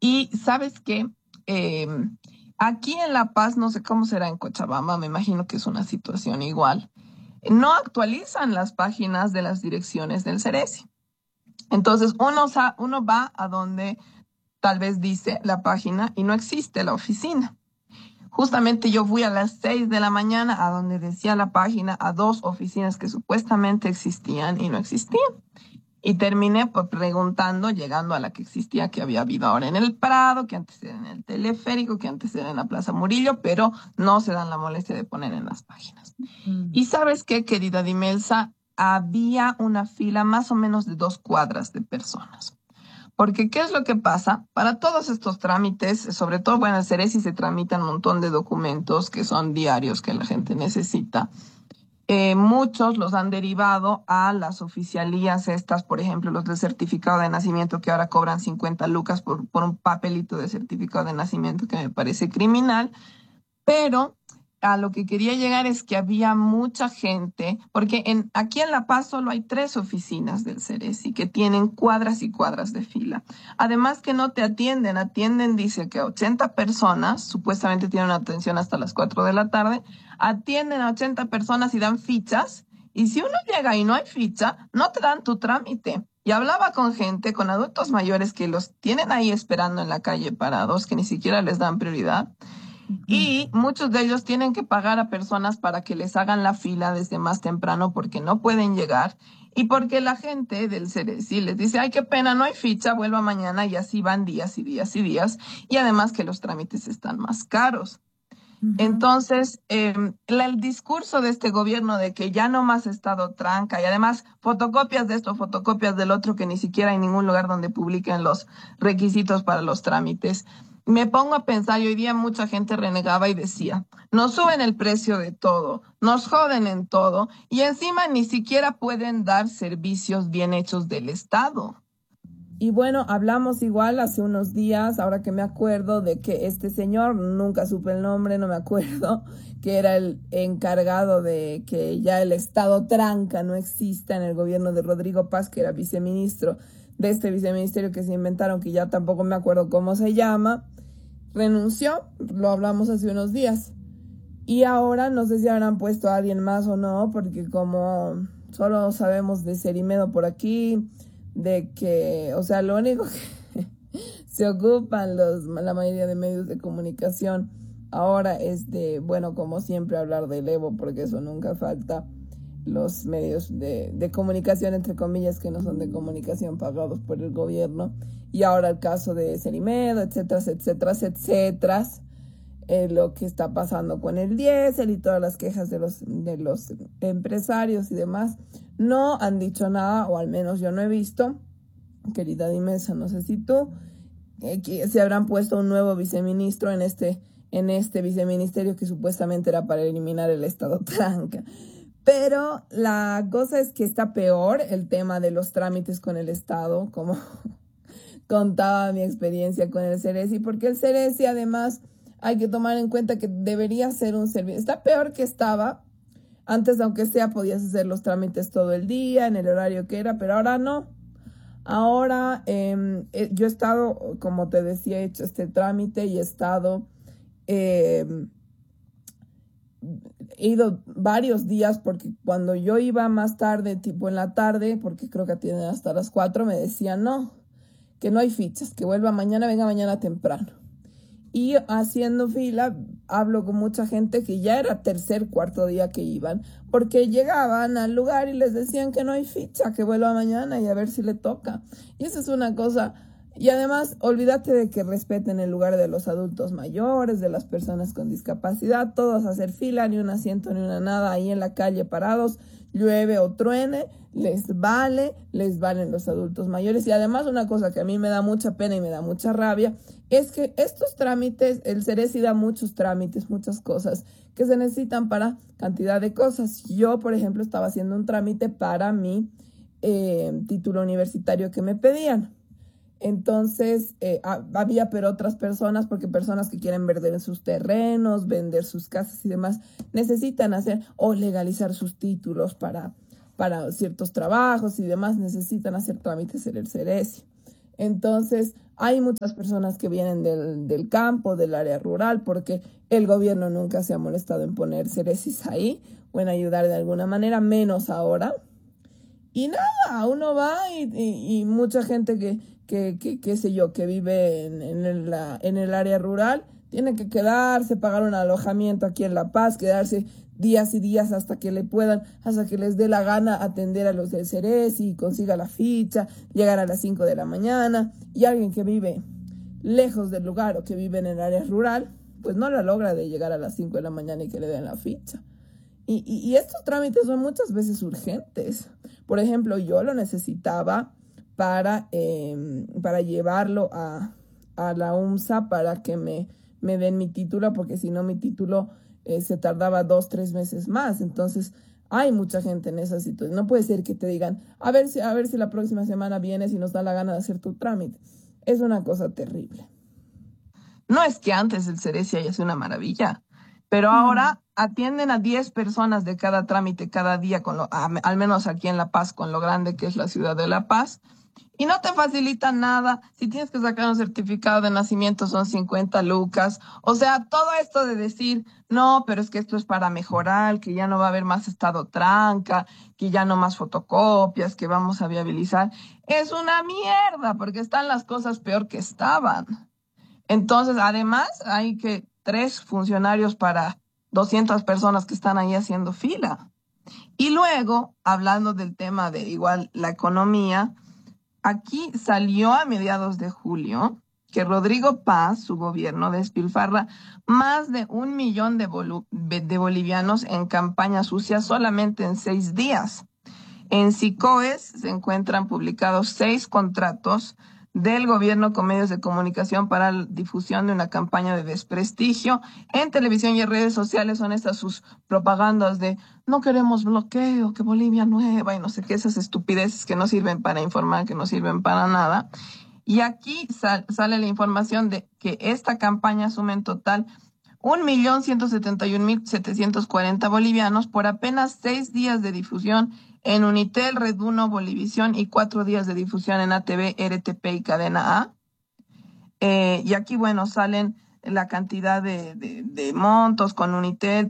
Y ¿sabes qué? Eh, Aquí en La Paz, no sé cómo será en Cochabamba, me imagino que es una situación igual. No actualizan las páginas de las direcciones del Ceresi. Entonces uno va a donde tal vez dice la página y no existe la oficina. Justamente yo fui a las 6 de la mañana a donde decía la página a dos oficinas que supuestamente existían y no existían. Y terminé preguntando, llegando a la que existía, que había habido ahora en el Prado, que antes era en el Teleférico, que antes era en la Plaza Murillo, pero no se dan la molestia de poner en las páginas. Y sabes qué, querida Dimelsa, había una fila más o menos de 2 cuadras de personas. Porque, ¿qué es lo que pasa? Para todos estos trámites, sobre todo, bueno, en Ceresi se tramitan un montón de documentos que son diarios que la gente necesita. Muchos los han derivado a las oficialías estas, por ejemplo, los del certificado de nacimiento que ahora cobran 50 lucas por un papelito de certificado de nacimiento que me parece criminal. Pero a lo que quería llegar es que había mucha gente, porque aquí en La Paz solo hay 3 oficinas del Ceresi que tienen cuadras y cuadras de fila. Además que no te atienden, dice que 80 personas, supuestamente tienen una atención hasta las 4 de la tarde, atienden a 80 personas y dan fichas, y si uno llega y no hay ficha, no te dan tu trámite. Y hablaba con gente, con adultos mayores que los tienen ahí esperando en la calle parados, que ni siquiera les dan prioridad. Y muchos de ellos tienen que pagar a personas para que les hagan la fila desde más temprano porque no pueden llegar y porque la gente del Ceresi les dice, ay, qué pena, no hay ficha, vuelva mañana y así van días y días y días. Y además que los trámites están más caros. Entonces, el discurso de este gobierno de que ya no más Estado tranca y además fotocopias de esto, fotocopias del otro, que ni siquiera hay ningún lugar donde publiquen los requisitos para los trámites. Me pongo a pensar, y hoy día mucha gente renegaba y decía, nos suben el precio de todo, nos joden en todo y encima ni siquiera pueden dar servicios bien hechos del Estado. Y bueno, hablamos igual hace unos días, ahora que me acuerdo de que este señor, nunca supe el nombre, no me acuerdo, que era el encargado de que ya el Estado tranca no exista en el gobierno de Rodrigo Paz, que era viceministro de este viceministerio que se inventaron, que ya tampoco me acuerdo cómo se llama, renunció, lo hablamos hace unos días. Y ahora no sé si habrán puesto a alguien más o no, porque como solo sabemos de Cerimedo por aquí, de que, o sea, lo único que se ocupan la mayoría de medios de comunicación ahora es de, bueno, como siempre hablar del Evo, porque eso nunca falta, los medios de comunicación, entre comillas, que no son de comunicación pagados por el gobierno, y ahora el caso de Cerimedo, etcétera, etcétera, etcétera, lo que está pasando con el diésel y todas las quejas de los empresarios y demás. No han dicho nada, o al menos yo no he visto, querida Dimesa, no sé si tú, que se habrán puesto un nuevo viceministro en este viceministerio que supuestamente era para eliminar el Estado tranca. Pero la cosa es que está peor el tema de los trámites con el Estado, como contaba mi experiencia con el Ceresi, porque el Ceresi además hay que tomar en cuenta que debería ser un servicio. Está peor que estaba. Antes, aunque sea, podías hacer los trámites todo el día, en el horario que era, pero ahora no. Ahora yo he estado, como te decía, he hecho este trámite y he estado, he ido varios días porque cuando yo iba más tarde, tipo en la tarde, porque creo que atienden hasta las 4, me decían no, que no hay fichas, que vuelva mañana, venga mañana temprano. Y haciendo fila, hablo con mucha gente que ya era tercer, cuarto día que iban, porque llegaban al lugar y les decían que no hay ficha, que vuelva mañana y a ver si le toca. Y esa es una cosa. Y además, olvídate de que respeten el lugar de los adultos mayores, de las personas con discapacidad, todos a hacer fila, ni un asiento, ni una nada, ahí en la calle parados, llueve o truene, les valen los adultos mayores. Y además una cosa que a mí me da mucha pena y me da mucha rabia, es que estos trámites, el Ceresi da muchos trámites, muchas cosas que se necesitan para cantidad de cosas. Yo, por ejemplo, estaba haciendo un trámite para mi título universitario que me pedían. Entonces, había pero otras personas, porque personas que quieren vender sus terrenos, vender sus casas y demás, necesitan hacer o legalizar sus títulos para ciertos trabajos y demás, necesitan hacer trámites en el Ceresi. Entonces, Hay muchas personas que vienen del campo, del área rural, porque el gobierno nunca se ha molestado en poner ceresis ahí o en ayudar de alguna manera, menos ahora. Y nada, uno va y mucha gente qué sé yo, que vive en el área rural, tiene que quedarse, pagar un alojamiento aquí en La Paz, quedarse días y días hasta que le puedan, hasta que les dé la gana atender a los del Ceresi y consiga la ficha, llegar a las 5 de la mañana. Y alguien que vive lejos del lugar o que vive en el área rural, pues no la logra de llegar a las 5 de la mañana y que le den la ficha. Y estos trámites son muchas veces urgentes. Por ejemplo, yo lo necesitaba para llevarlo a la UMSA para que me den mi título, porque si no mi título se tardaba 2, 3 meses más. Entonces, hay mucha gente en esa situación. No puede ser que te digan, a ver si la próxima semana vienes y nos da la gana de hacer tu trámite. Es una cosa terrible. No es que antes el Ceresi haya sido una maravilla, pero ahora atienden a 10 personas de cada trámite cada día, al menos aquí en La Paz, con lo grande que es la ciudad de La Paz. Y no te facilitan nada. Si tienes que sacar un certificado de nacimiento son 50 lucas. O sea, todo esto de decir, no, pero es que esto es para mejorar, que ya no va a haber más estado tranca, que ya no más fotocopias, que vamos a viabilizar, es una mierda, porque están las cosas peor que estaban. Entonces, además, hay que 3 funcionarios para 200 personas que están ahí haciendo fila. Y luego, hablando del tema de igual la economía, aquí salió a mediados de julio que Rodrigo Paz, su gobierno, despilfarra más de 1 millón de bolivianos en campaña sucia solamente en 6 días. En SICOES se encuentran publicados 6 contratos del gobierno con medios de comunicación para la difusión de una campaña de desprestigio. En televisión y en redes sociales son estas sus propagandas de no queremos bloqueo, que Bolivia nueva y no sé qué, esas estupideces que no sirven para informar, que no sirven para nada. Y aquí sale la información de que esta campaña asume en total 1.171.740 bolivianos por apenas 6 días de difusión en Unitel, Red 1, Bolivisión y 4 días de difusión en ATV, RTP y Cadena A. Y aquí, bueno, salen la cantidad de montos con Unitel,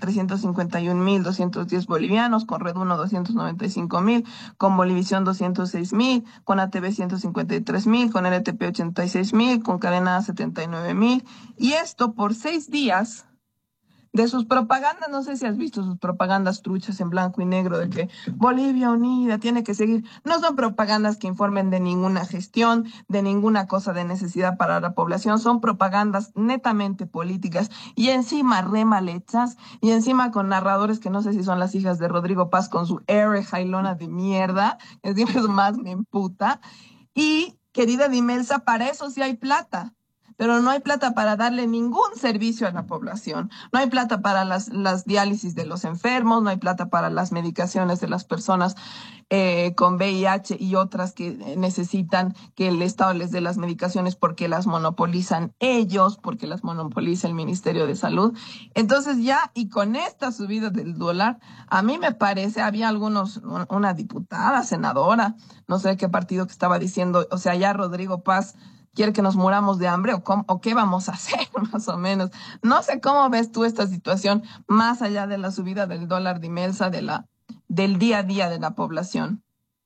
351.210 bolivianos, con Red 1, 295.000, con Bolivisión, 206.000, con ATV, 153.000, con RTP, 86.000, con Cadena A, 79.000. Y esto por 6 días de sus propagandas. No sé si has visto sus propagandas truchas en blanco y negro de que Bolivia unida tiene que seguir. No son propagandas que informen de ninguna gestión, de ninguna cosa de necesidad para la población. Son propagandas netamente políticas y encima re mal hechas y encima con narradores que no sé si son las hijas de Rodrigo Paz con su R jailona de mierda, que siempre es más me emputa. Y querida Dimelsa, para eso sí hay plata, pero no hay plata para darle ningún servicio a la población. No hay plata para las diálisis de los enfermos, no hay plata para las medicaciones de las personas con VIH y otras que necesitan que el Estado les dé las medicaciones porque las monopolizan ellos, porque las monopoliza el Ministerio de Salud. Entonces ya, y con esta subida del dólar, a mí me parece, había una diputada, senadora, no sé qué partido que estaba diciendo, o sea, ya Rodrigo Paz quiere que nos muramos de hambre o qué vamos a hacer, más o menos. No sé cómo ves tú esta situación, más allá de la subida del dólar Dimelsa, del día a día de la población.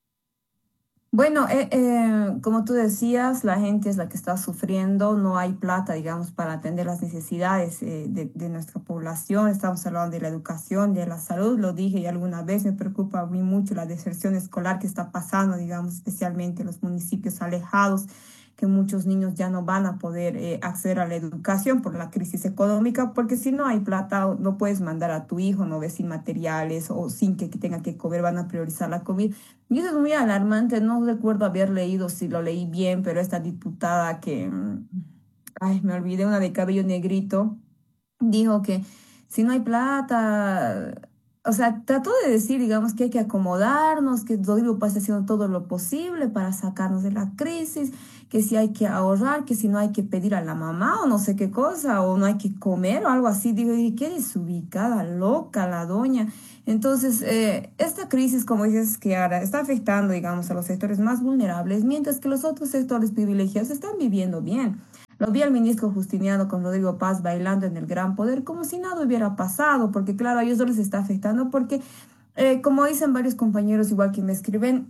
Bueno, como tú decías, la gente es la que está sufriendo, no hay plata, digamos, para atender las necesidades de nuestra población. Estamos hablando de la educación, de la salud, lo dije y alguna vez me preocupa a mí mucho la deserción escolar que está pasando, digamos, especialmente en los municipios alejados, que muchos niños ya no van a poder acceder a la educación por la crisis económica, porque si no hay plata, no puedes mandar a tu hijo, no ves sin materiales o sin que tenga que comer, van a priorizar la comida. Y eso es muy alarmante, no recuerdo haber leído, si lo leí bien, pero esta diputada que, ay, me olvidé, una de cabello negrito, dijo que si no hay plata, o sea, trató de decir, digamos, que hay que acomodarnos, que Rodrigo pasa haciendo todo lo posible para sacarnos de la crisis. que si hay que ahorrar, que si no hay que pedir a la mamá o no sé qué cosa, o no hay que comer o algo así. Digo, ¿y qué desubicada, loca la doña? Entonces, esta crisis, como dices, que ahora está afectando, digamos, a los sectores más vulnerables, mientras que los otros sectores privilegiados están viviendo bien. Lo vi al ministro Justiniano con Rodrigo Paz bailando en el Gran Poder como si nada hubiera pasado, porque claro, a ellos no les está afectando, porque como dicen varios compañeros, igual que me escriben,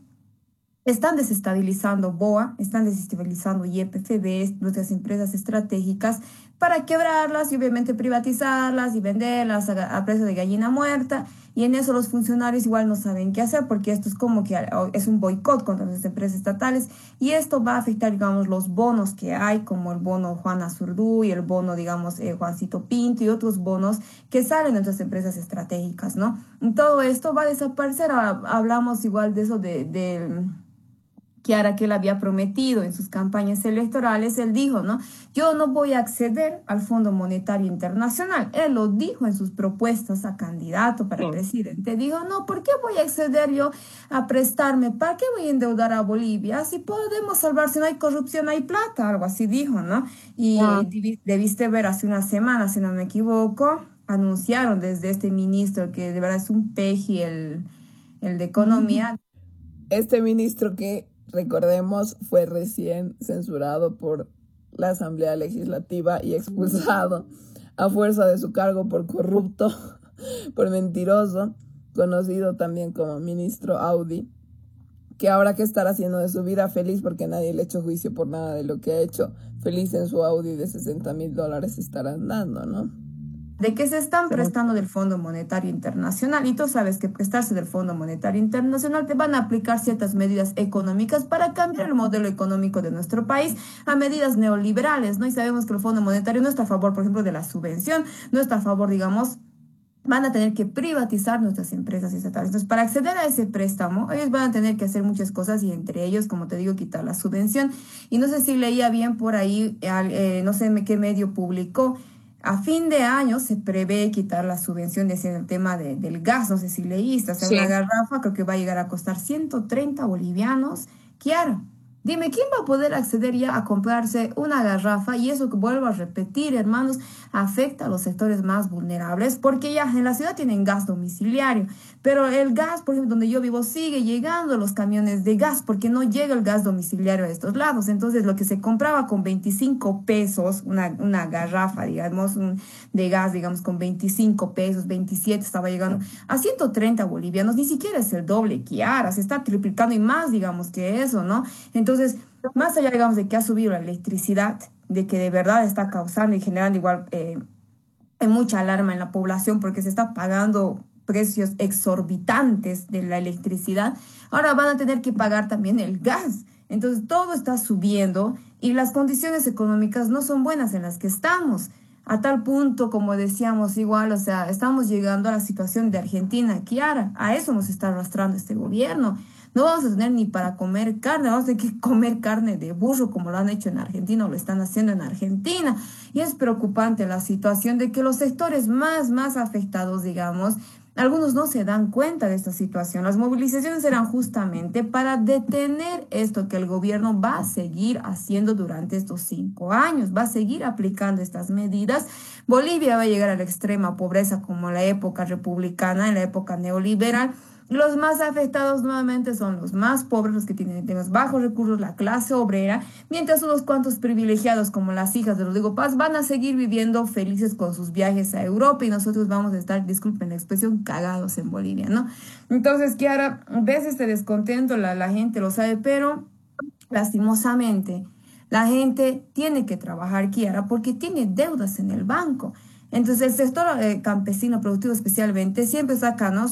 están desestabilizando BOA, están desestabilizando YPFB, nuestras empresas estratégicas, para quebrarlas y obviamente privatizarlas y venderlas a precio de gallina muerta. Y en eso los funcionarios igual no saben qué hacer porque esto es como que es un boicot contra las empresas estatales y esto va a afectar, digamos, los bonos que hay, como el bono Juana Zurdú y el bono, digamos, Juancito Pinto y otros bonos que salen de nuestras empresas estratégicas, ¿no? Y todo esto va a desaparecer. Hablamos igual de eso de Kiara, que él había prometido en sus campañas electorales, él dijo, ¿no? Yo no voy a acceder al Fondo Monetario Internacional. Él lo dijo en sus propuestas a candidato para presidente. Dijo, no, ¿por qué voy a acceder yo a prestarme? ¿Para qué voy a endeudar a Bolivia? Si podemos salvar, si no hay corrupción, hay plata, algo así dijo, ¿no? Y debiste ver hace una semana, si no me equivoco, anunciaron desde este ministro que de verdad es un peji, el de Economía. Este ministro que, recordemos, fue recién censurado por la Asamblea Legislativa y expulsado a fuerza de su cargo por corrupto, por mentiroso, conocido también como ministro Audi, que ahora que estará haciendo de su vida feliz porque nadie le ha hecho juicio por nada de lo que ha hecho, feliz en su Audi de $60,000 estarán dando, ¿no? De que se están prestando del Fondo Monetario Internacional y tú sabes que prestarse del Fondo Monetario Internacional te van a aplicar ciertas medidas económicas para cambiar el modelo económico de nuestro país a medidas neoliberales, ¿no? Y sabemos que el Fondo Monetario no está a favor, por ejemplo, de la subvención, no está a favor, digamos, van a tener que privatizar nuestras empresas estatales. Entonces, para acceder a ese préstamo, ellos van a tener que hacer muchas cosas y entre ellos, como te digo, quitar la subvención. Y no sé si leía bien por ahí, no sé qué medio publicó. A fin de año se prevé quitar la subvención, decía el tema del gas, no sé si leíste, o sea, una garrafa creo que va a llegar a costar 130 bolivianos. Kiara, dime, ¿quién va a poder acceder ya a comprarse una garrafa? Y eso que vuelvo a repetir, hermanos, afecta a los sectores más vulnerables, porque ya en la ciudad tienen gas domiciliario, pero el gas, por ejemplo, donde yo vivo, sigue llegando los camiones de gas, porque no llega el gas domiciliario a estos lados. Entonces, lo que se compraba con 25 pesos, una garrafa, digamos, de gas, digamos, con 25 pesos, 27, estaba llegando a 130 bolivianos, ni siquiera es el doble, Kiara, se está triplicando y más, digamos, que eso, ¿no? Entonces, más allá, digamos, de que ha subido la electricidad, de que de verdad está causando y generando igual hay mucha alarma en la población porque se está pagando precios exorbitantes de la electricidad, ahora van a tener que pagar también el gas. Entonces, todo está subiendo y las condiciones económicas no son buenas en las que estamos. A tal punto, como decíamos, igual, o sea, estamos llegando a la situación de Argentina, Kiara, a eso nos está arrastrando este gobierno. No vamos a tener ni para comer carne, vamos a tener que comer carne de burro como lo han hecho en Argentina o lo están haciendo en Argentina. Y es preocupante la situación de que los sectores más afectados, digamos, algunos no se dan cuenta de esta situación. Las movilizaciones eran justamente para detener esto que el gobierno va a seguir haciendo durante estos 5 años, va a seguir aplicando estas medidas. Bolivia va a llegar a la extrema pobreza como en la época republicana, en la época neoliberal. Los más afectados nuevamente son los más pobres, los que tienen los bajos recursos, la clase obrera, mientras unos cuantos privilegiados como las hijas de Rodrigo Paz van a seguir viviendo felices con sus viajes a Europa y nosotros vamos a estar, disculpen la expresión, cagados en Bolivia, ¿no? Entonces, Kiara, ves este descontento, la gente lo sabe, pero lastimosamente la gente tiene que trabajar, Kiara, porque tiene deudas en el banco. Entonces, el sector campesino productivo especialmente siempre saca, ¿no?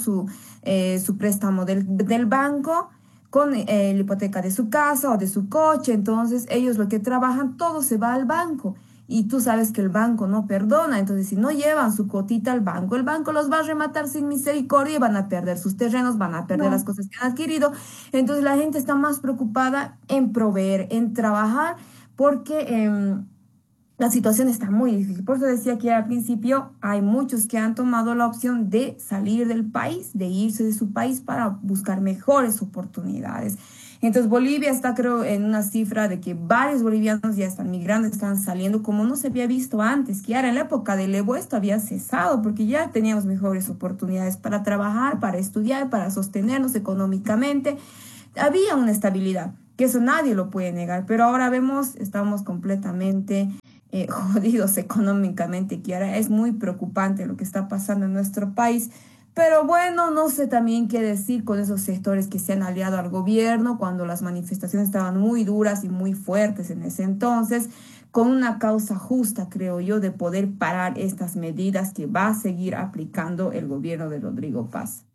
su préstamo del banco con la hipoteca de su casa o de su coche. Entonces, ellos lo que trabajan, todo se va al banco. Y tú sabes que el banco no perdona. Entonces, si no llevan su cuotita al banco, el banco los va a rematar sin misericordia y van a perder sus terrenos, van a perder las cosas que han adquirido. Entonces, la gente está más preocupada en proveer, en trabajar, porque la situación está muy difícil. Por eso decía que al principio hay muchos que han tomado la opción de salir del país, de irse de su país para buscar mejores oportunidades. Entonces Bolivia está, creo, en una cifra de que varios bolivianos ya están migrando, están saliendo como no se había visto antes, que ahora en la época del Evo esto había cesado porque ya teníamos mejores oportunidades para trabajar, para estudiar, para sostenernos económicamente. Había una estabilidad, que eso nadie lo puede negar, pero ahora vemos, estamos completamente jodidos económicamente, que ahora es muy preocupante lo que está pasando en nuestro país. Pero bueno, no sé también qué decir con esos sectores que se han aliado al gobierno cuando las manifestaciones estaban muy duras y muy fuertes en ese entonces, con una causa justa, creo yo, de poder parar estas medidas que va a seguir aplicando el gobierno de Rodrigo Paz.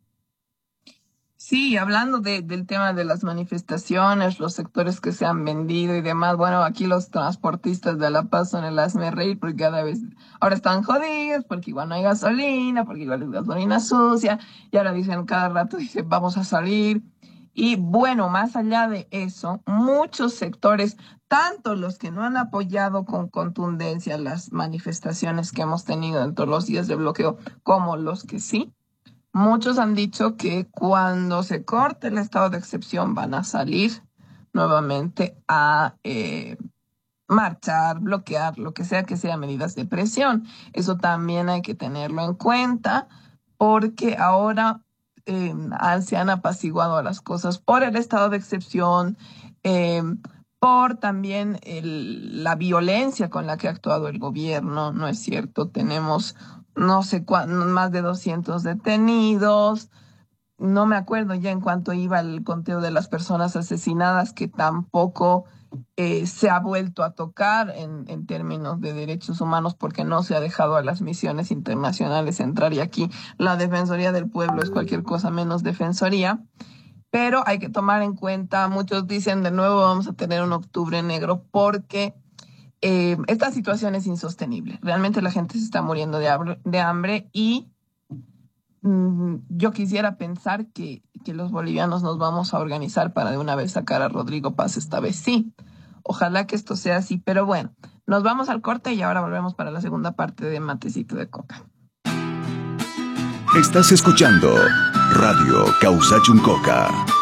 Sí, hablando del tema de las manifestaciones, los sectores que se han vendido y demás, bueno, aquí los transportistas de La Paz son el hazme reír porque cada vez, ahora están jodidos porque igual no hay gasolina, porque igual es gasolina sucia, y ahora dicen cada rato, dicen, vamos a salir. Y bueno, más allá de eso, muchos sectores, tanto los que no han apoyado con contundencia las manifestaciones que hemos tenido en todos los días de bloqueo, como los que sí. Muchos han dicho que cuando se corte el estado de excepción van a salir nuevamente a marchar, bloquear, lo que sea medidas de presión. Eso también hay que tenerlo en cuenta porque ahora se han apaciguado las cosas por el estado de excepción, eh, por también la violencia con la que ha actuado el gobierno, ¿no es cierto? Tenemos no sé más de 200 detenidos. No me acuerdo ya en cuánto iba el conteo de las personas asesinadas, que tampoco se ha vuelto a tocar en términos de derechos humanos porque no se ha dejado a las misiones internacionales entrar y aquí la Defensoría del Pueblo es cualquier cosa menos defensoría. Pero hay que tomar en cuenta, muchos dicen de nuevo vamos a tener un octubre negro porque esta situación es insostenible. Realmente la gente se está muriendo de hambre y yo quisiera pensar que los bolivianos nos vamos a organizar para de una vez sacar a Rodrigo Paz esta vez. Sí, ojalá que esto sea así, pero bueno, nos vamos al corte y ahora volvemos para la segunda parte de Matecito de Coca. Estás escuchando Radio Causachuncoca.